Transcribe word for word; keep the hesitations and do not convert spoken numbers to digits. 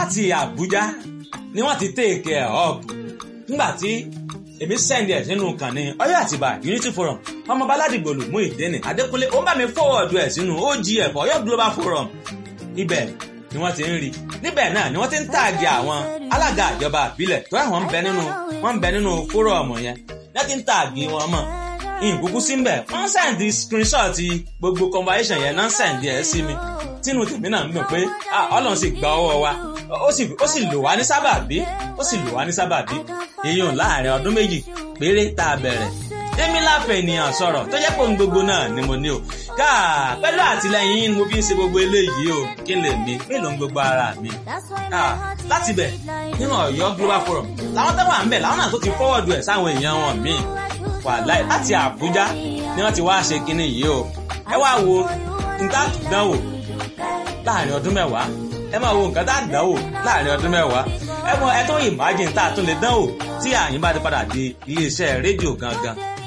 láti Àbújá ni wọ́n ti take ẹ̀ up nígbà tí èmi send ẹ̀ sínú kan ní Ọ̀yọ́ Àtìbà Unity Forum ọmọ Baládìgbòlù Muyideen Adékúnlé ó bá mi forward ẹ̀ sínú O G F Ọ̀yọ́ Global Forum ibẹ̀ ni wọ́n ti ń rí níbẹ̀ náà ni wọ́n ti ń tààgì àwọn alága ìjọba àbílẹ̀ tó àwọn ń bẹ nínú wọ́n ń bẹ nínú fórọ̀mù yẹn wọ́n ti ń tààgì wọn mọ̀ ìkúkú sí ń bẹ̀ wọ́n send screenshot gbogbo conversation yẹn náà send ẹ̀ sí mi tínú tèmi náà ń dùn pé Ọlọ́run sì gba ọwọ́ wa ó sì ó sì lò wá ní sábàbí ó sì lò wá ní sábàbí èèyàn láàrin ọdún méjì péré tá a bẹ̀rẹ̀ èmi láfẹ̀ ènìyàn sọ̀rọ̀ tó jẹ́ pé ohun gbogbo náà ni mo ní o káà pẹ̀lú àtìlẹyìn mo fi ń ṣe gbogbo eléyìí o kí n lè mi mélòó ń gbogbo ara mi káà láti bẹ̀ nínú Ọ̀yọ́ Global Forum làwọn tó wà ń bẹ̀ làwọn náà tó ti fọ́wọ́dù ẹ̀ sáwọn èèyàn wọn míì wàláì láti Àbújá ni wọ́n ti wá ṣe kinní yìí o ẹ wá wo nǹkan àtúndánwò láàrin ọdún mẹ́wàá ẹ máa wo nǹkan tá à ń dánwò láàrin ọdún mẹ́wàá ẹ mọ ẹ tó imagine tá a tún lè dánwò tí àyín bá ti padà di iléeṣẹ́ rédíò gangan